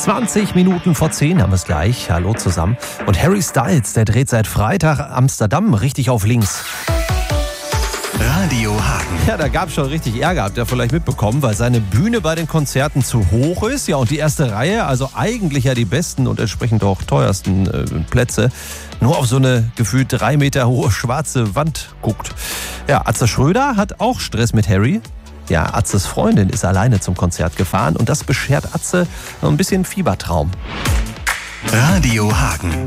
20 Minuten vor 10 haben wir es gleich. Hallo zusammen. Und Harry Styles, der dreht seit Freitag Amsterdam richtig auf links. Radio Hagen. Ja, da gab es schon richtig Ärger, habt ihr vielleicht mitbekommen, weil seine Bühne bei den Konzerten zu hoch ist. Ja, und die erste Reihe, also eigentlich ja die besten und entsprechend auch teuersten Plätze, nur auf so eine gefühlt 3 Meter hohe schwarze Wand guckt. Ja, Atze Schröder hat auch Stress mit Harry. Ja, Atzes Freundin ist alleine zum Konzert gefahren und das beschert Atze noch ein bisschen Fiebertraum. Radio Hagen.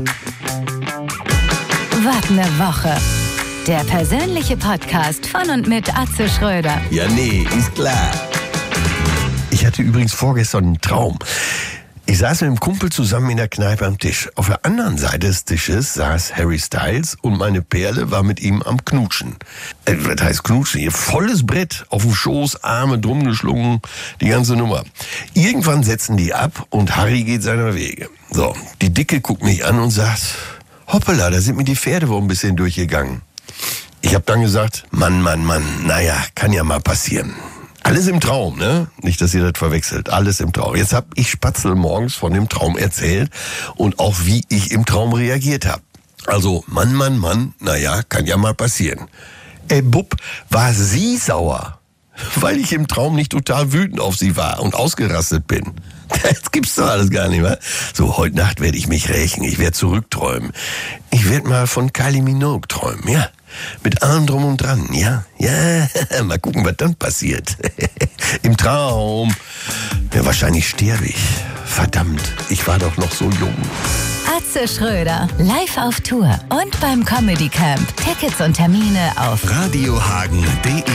Wart eine Woche. Der persönliche Podcast von und mit Atze Schröder. Ja, nee, ist klar. Ich hatte übrigens vorgestern einen Traum. Ich saß mit einem Kumpel zusammen in der Kneipe am Tisch. Auf der anderen Seite des Tisches saß Harry Styles und meine Perle war mit ihm am Knutschen. Was heißt Knutschen? Hier volles Brett, auf dem Schoß, Arme drum geschlungen, die ganze Nummer. Irgendwann setzen die ab und Harry geht seiner Wege. So, die Dicke guckt mich an und sagt, hoppala, da sind mir die Pferde wohl ein bisschen durchgegangen. Ich habe dann gesagt, Mann, naja, kann ja mal passieren. Alles im Traum, ne? Nicht, dass ihr das verwechselt. Alles im Traum. Jetzt hab ich Spatzel morgens von dem Traum erzählt und auch wie ich im Traum reagiert habe. Also, Mann, naja, kann ja mal passieren. Bub, war sie sauer, weil ich im Traum nicht total wütend auf sie war und ausgerastet bin. Das gibt's doch alles gar nicht mehr. So, heute Nacht werde ich mich rächen. Ich werde zurückträumen. Ich werde mal von Kylie Minogue träumen, ja. Mit allem drum und dran, ja. Ja, mal gucken, was dann passiert. Im Traum. Ja, wahrscheinlich sterbe ich. Verdammt, ich war doch noch so jung. Atze Schröder, live auf Tour und beim Comedy Camp. Tickets und Termine auf radiohagen.de